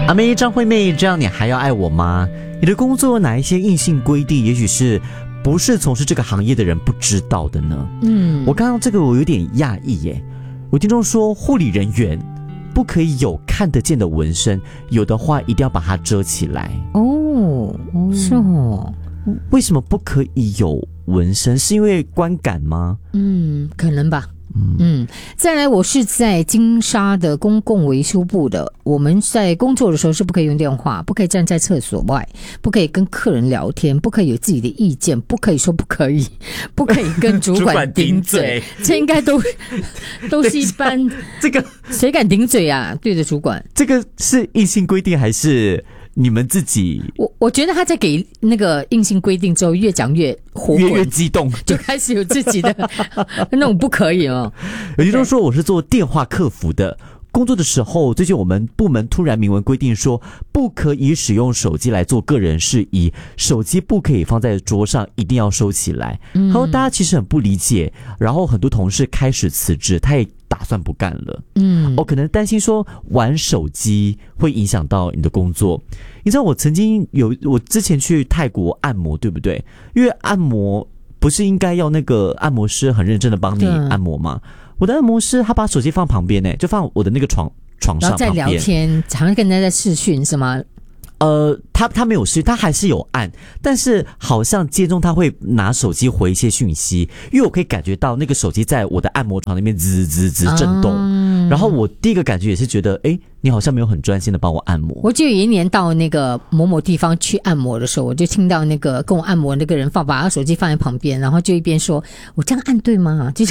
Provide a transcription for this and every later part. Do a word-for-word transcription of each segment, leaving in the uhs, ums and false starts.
阿妹张惠妹，这样你还要爱我吗？你的工作有哪一些硬性规定，也许是不是从事这个行业的人不知道的呢？嗯，我看到这个我有点讶异耶。我听众说护理人员不可以有看得见的纹身，有的话一定要把它遮起来。 哦，是哦。 为什么不可以有纹身？是因为观感吗？ 嗯，可能吧。嗯，再来，我是在金沙的公共维修部的。我们在工作的时候是不可以用电话，不可以站在厕所外，不可以跟客人聊天，不可以有自己的意见，不可以说不可以，不可以跟主管顶嘴。这应该都都是一般。这个谁敢顶嘴啊？对着主管， 这个是硬性规定还是？你们自己， 我我觉得他在给那个硬性规定之后，越讲越火滚， 越越激动， 就开始有自己的那种不可以哦。 有些人说我是做电话客服的。工作的时候，最近我们部门突然明文规定说，不可以使用手机来做个人事宜，手机不可以放在桌上，一定要收起来。然后大家其实很不理解，然后很多同事开始辞职，他也打算不干了。嗯，我、哦、可能担心说玩手机会影响到你的工作。你知道我曾经有，我之前去泰国按摩，对不对？因为按摩不是应该要那个按摩师很认真的帮你按摩吗？我的按摩师他把手机放旁边呢，就放我的那个床床上旁边， 然后在聊天，好像跟人家在视讯是吗？ 呃，他他没有视讯，他还是有按，但是好像间中他会拿手机回一些讯息，因为我可以感觉到那个手机在我的按摩床那边滋滋滋震动、啊，然后我第一个感觉也是觉得，哎，你好像没有很专心的帮我按摩。 我就有一年到那个某某地方去按摩的时候，我就听到那个跟我按摩那个人放把他手机放在旁边，然后就一边说：“我这样按对吗？”就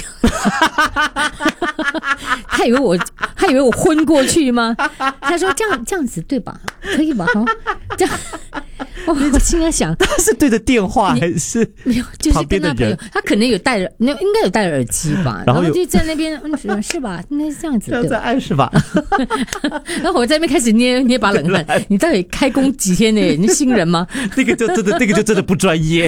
他以为我他以为我昏过去吗？他说：“这样这样子对吧？可以吧？哈，这样。”哦、我心在想， 他是对着电话还是没有？就是跟他朋友，他可能有戴着，应该有戴着耳机吧，然后就在那边，嗯，是吧？应该是这样子， 这样在按是吧？ 然后我在那边开始捏捏把冷汗。你到底开工几天呢？你新人吗？ 那个就真的，那个就真的不专业。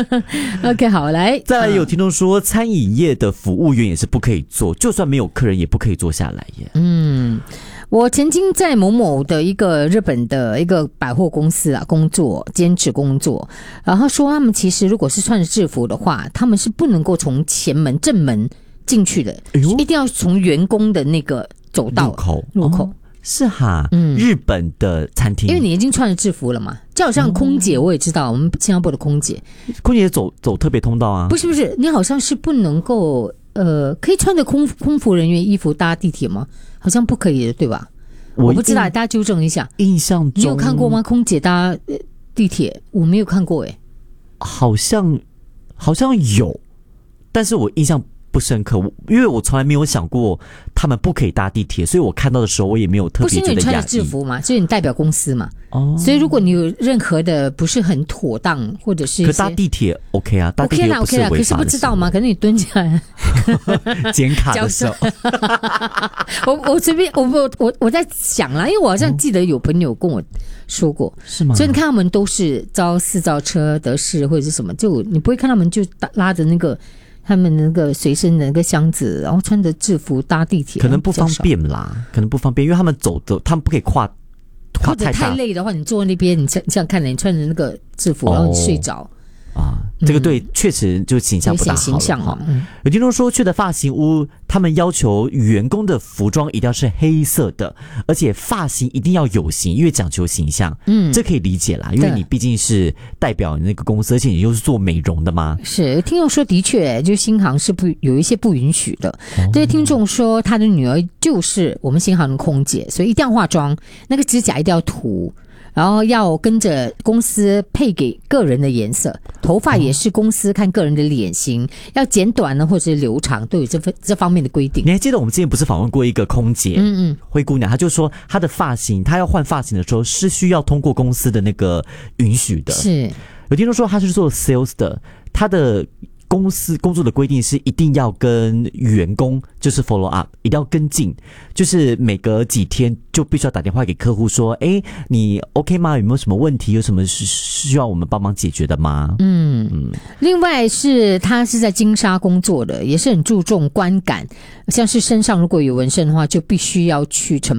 OK， 好，来， 再来有听众说，餐饮业的服务员也是不可以做，就算没有客人也不可以坐下来耶。 嗯。我曾经在某某的一个日本的一个百货公司啊工作，兼职工作，然后说他们其实如果是穿着制服的话，他们是不能够从前门正门进去的，哎、一定要从员工的那个走道入口入口。 哦是哈，嗯，日本的餐厅， 因为你已经穿着制服了嘛，就好像空姐，我也知道，哦、我们新加坡的空姐， 空姐走走特别通道啊， 不是不是，你好像是不能够，呃，可以穿着空空服人员衣服搭地铁吗？好像不可以的，对吧？我, 我不知道，大家纠正一下。 印象中你有看过吗？空姐搭地铁，我没有看过诶。 好像好像有，但是我印象不深刻，因为我从来没有想过他们不可以搭地铁，所以我看到的时候我也没有特别觉得讶异。 不是因为你穿着制服嘛，所以你代表公司嘛。哦。所以如果你有任何的不是很妥当，或者是一些可搭地铁 OK 啊，搭地铁不是违法的事 OK 啦 OK 啦，可是不知道吗？可能你蹲下来剪卡的时候， 我我随便我我我我在想啦，因为我好像记得有朋友跟我说过， 是吗？ 所以你看他们都是招四招车德士或者是什么，就你不会看他们就拉着那个。他们那个随身的那个箱子，然后穿着制服搭地铁， 可能不方便啦，可能不方便，因为他们走的，他们不可以跨跨太大。 或者太累的话，你坐在那边，你这样看着，你穿着那个制服，然后你睡着。 啊，这个对，确、嗯、实就形象不大好了。形象哈、嗯。有听众说去的发型屋，他们要求员工的服装一定要是黑色的，而且发型一定要有型，因为讲求形象。嗯，这可以理解啦，因为你毕竟是代表那个公司，而且你又是做美容的嘛。 是，听众说的确，就新航是不有一些不允许的。哦、这位听众说，他的女儿就是我们新航的空姐，所以一定要化妆，那个指甲一定要涂。然后要跟着公司配给个人的颜色，头发也是公司看个人的脸型，哦、要剪短呢或者是留长，都有这这方面的规定。 你还记得我们之前不是访问过一个空姐，嗯嗯，灰姑娘，她就说她的发型，她要换发型的时候是需要通过公司的那个允许的。 是， 有听说说她是做 sales 的，她的公司工作的规定是一定要跟员工就是 follow up， 一定要跟进，就是每隔几天就必须要打电话给客户说，哎，你 OK 吗？有没有什么问题？有什么需要我们帮忙解决的吗？ 嗯嗯。另外是他是在金沙工作的，也是很注重观感，像是身上如果有纹身的话，就必须要去呈报。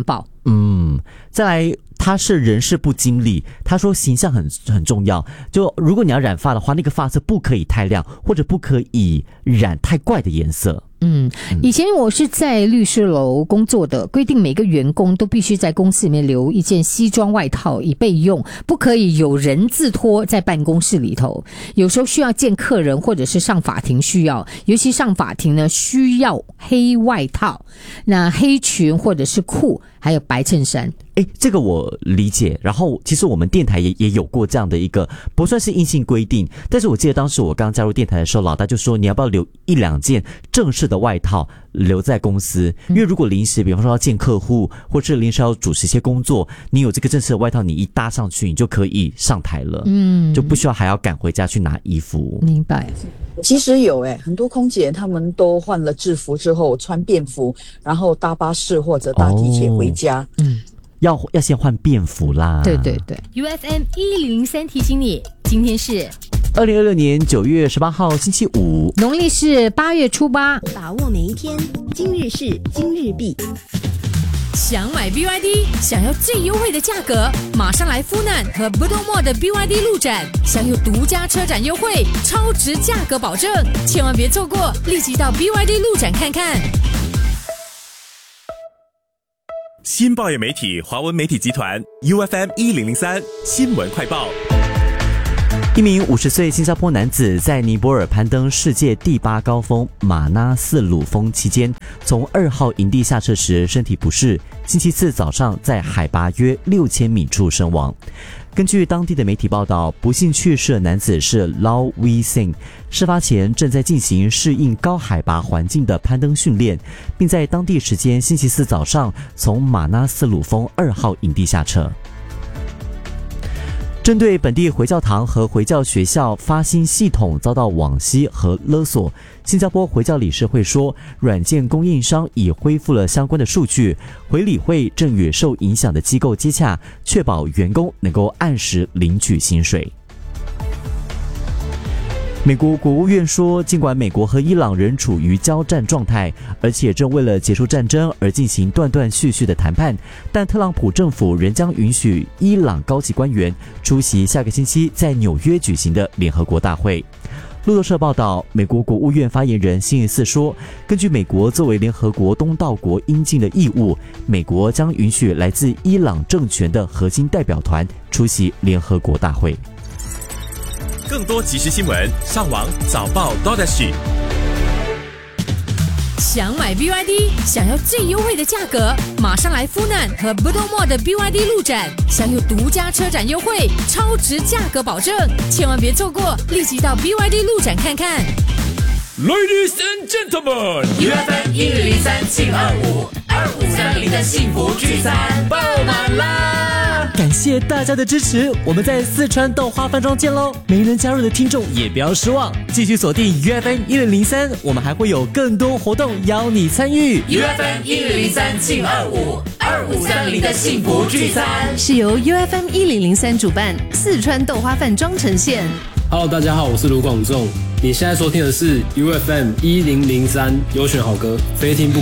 嗯，再来。他是人事部经理，他说形象很很重要。就如果你要染发的话，那个发色不可以太亮，或者不可以染太怪的颜色。 嗯，以前我是在律师楼工作的，规定每个员工都必须在公司里面留一件西装外套以备用，不可以有人字拖在办公室里头。有时候需要见客人或者是上法庭需要，尤其上法庭呢需要黑外套，那黑裙或者是裤，还有白衬衫。 诶，这个我理解。然后其实我们电台也也有过这样的一个不算是硬性规定，但是我记得当时我刚加入电台的时候，老大就说你要不要留一两件正式的外套留在公司，因为如果临时比方说要见客户，或是临时要主持一些工作，你有这个正式的外套，你一搭上去你就可以上台了，嗯，就不需要还要赶回家去拿衣服。 明白。 其实有诶、欸，很多空姐他们都换了制服之后穿便服，然后搭巴士或者搭地铁回家。哦、 嗯， 要要先换便服啦。 对对对。 U F M 一零零三提醒你，今天是二零二六年九月十八号星期五， 农历是八月初八。 把握每一天，今日事今日毕。 想买 B Y D， 想要最优惠的价格，马上来富难和 Bedok的 B Y D 路展，享有独家车展优惠，超值价格保证，千万别错过，立即到 B Y D 路展看看。 新报业媒体华文媒体集团 U F M 一零零三新闻快报。 一名五十岁新加坡男子在尼泊尔攀登世界第八高峰马纳斯鲁峰期间，从二号营地下撤时身体不适，星期四早上在海拔约六千米处身亡。根据当地的媒体报道，不幸去世的男子是 Lau Wee Sing， 事发前正在进行适应高海拔环境的攀登训练，并在当地时间星期四早上从马纳斯鲁峰二号营地下撤。针对本地回教堂和回教学校发薪系统遭到网吸和勒索，新加坡回教理事会说，软件供应商已恢复了相关的数据，回理会正与受影响的机构接洽，确保员工能够按时领取薪水。美国国务院说，尽管美国和伊朗仍处于交战状态，而且正为了结束战争而进行断断续续的谈判，但特朗普政府仍将允许伊朗高级官员出席下个星期在纽约举行的联合国大会。路透社报道，美国国务院发言人星期四说，根据美国作为联合国东道国应尽的义务，美国将允许来自伊朗政权的核心代表团出席联合国大会。 更多即时新闻，上网早报 .dot.sg。 想买 B Y D， 想要最优惠的价格，马上来富难和 Bedok的 B Y D 路展，享有独家车展优惠，超值价格保证，千万别错过，立即到 B Y D 路展看看。 Ladies and gentlemen， U F M 一零零三七二五二五三零的幸福聚餐爆满啦！ 感谢大家的支持，我们在四川豆花饭庄见喽！没能加入的听众也不要失望，继续锁定 U F M 一零零三，我们还会有更多活动邀你参与。 U F M 一零零三七二五二五三零的幸福聚餐是由 U F M 一零零三主办，四川豆花饭庄呈现。 Hello， 大家好，我是卢广仲。你现在收听的是 U F M 一零零三优选好歌，非听不